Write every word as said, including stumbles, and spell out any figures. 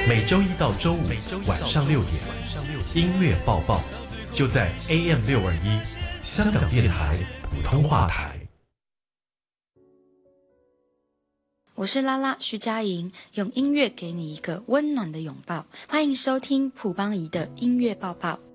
每周一到周五晚上六点，音乐报报就在 A M 六二一香港电台普通话台。 我是拉拉徐佳莹，用音乐给你一个温暖的拥抱。欢迎收听蒲邦仪的音乐报报。